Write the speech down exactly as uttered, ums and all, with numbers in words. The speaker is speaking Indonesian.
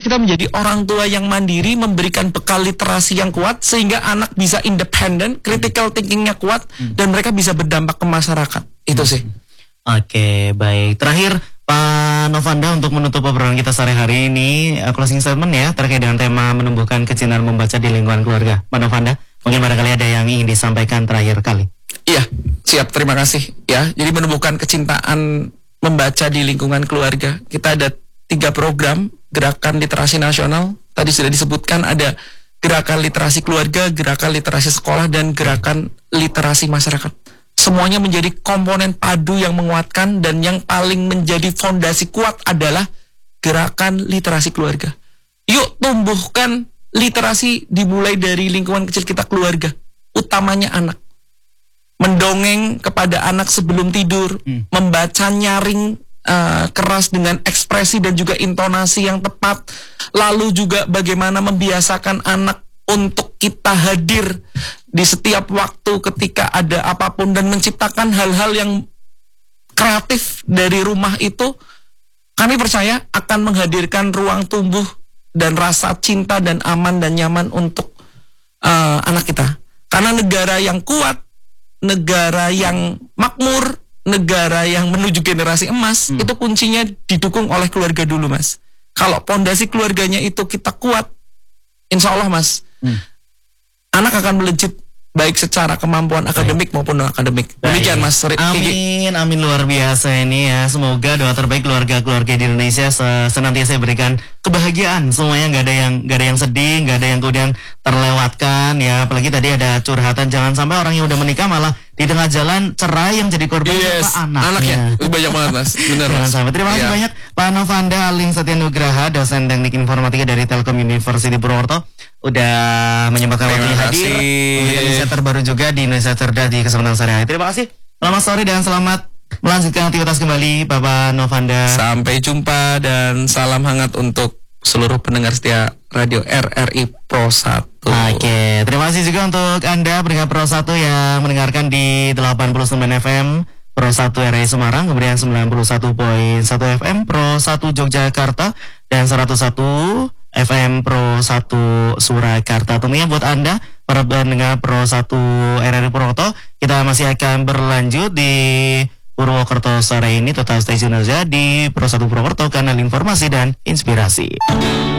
kita menjadi orang tua yang mandiri, memberikan bekal literasi yang kuat sehingga anak bisa independen, critical thinkingnya kuat, hmm. dan mereka bisa berdampak ke masyarakat. Itu sih. Oke, baik. Terakhir, Pak Novanda, untuk menutup obrolan kita sore hari ini, uh, closing statement ya terkait dengan tema menumbuhkan kecintaan membaca di lingkungan keluarga. Pak Novanda, mungkin barangkali ada yang ingin disampaikan terakhir kali. Iya, siap. Terima kasih. Ya, jadi menumbuhkan kecintaan membaca di lingkungan keluarga. Kita ada tiga program. Gerakan Literasi Nasional, tadi sudah disebutkan ada Gerakan Literasi Keluarga, Gerakan Literasi Sekolah, dan Gerakan Literasi Masyarakat. Semuanya menjadi komponen padu yang menguatkan, dan yang paling menjadi fondasi kuat adalah Gerakan Literasi Keluarga. Yuk tumbuhkan literasi dimulai dari lingkungan kecil kita, keluarga, utamanya anak. Mendongeng kepada anak sebelum tidur, hmm. membaca nyaring Uh, keras dengan ekspresi dan juga intonasi yang tepat. Lalu juga bagaimana membiasakan anak untuk kita hadir di setiap waktu ketika ada apapun, dan menciptakan hal-hal yang kreatif dari rumah itu. Kami percaya akan menghadirkan ruang tumbuh dan rasa cinta dan aman dan nyaman untuk uh, anak kita. Karena negara yang kuat, negara yang makmur, negara yang menuju generasi emas, hmm. itu kuncinya didukung oleh keluarga dulu, Mas. Kalau pondasi keluarganya itu kita kuat, insya Allah, Mas, hmm. anak akan melejit baik secara kemampuan akademik maupun non akademik. Demikian, Mas. Amin, amin, luar biasa ini ya. Semoga doa terbaik keluarga-keluarga di Indonesia senantiasa berikan kebahagiaan. Semuanya nggak ada yang nggak ada yang sedih, nggak ada yang kemudian terlewatkan ya. Apalagi tadi ada curhatan, jangan sampai orang yang udah menikah malah di tengah jalan cerai yang jadi korban yes, anaknya. Anaknya banyak banget, Mas. Benar, Mas. Sampai. Terima kasih yeah. banyak Pak Novanda Aling Satyanugraha, dosen teknik informatika dari Telkom University Purwokerto, udah menyempatkan waktunya hadir. Memberikan insight terbaru juga di Indonesia Cerdas di kesempatan sore hari. Terima kasih. Selamat sore dan selamat melanjutkan aktivitas kembali, Bapak Novanda. Sampai jumpa dan salam hangat untuk seluruh pendengar setia Radio R R I Pro satu. Oke, terima kasih juga untuk Anda pendengar Pro satu yang mendengarkan di delapan puluh sembilan F M Pro satu R R I Semarang, kemudian sembilan puluh satu koma satu F M Pro satu Yogyakarta, dan seratus satu F M Pro satu Surakarta. Tentunya buat Anda para pendengar Pro satu R R I Purwokerto, kita masih akan berlanjut di Purwokerto sore ini. Tetap stay tune aja di Pro satu Purwokerto, kanal informasi dan inspirasi.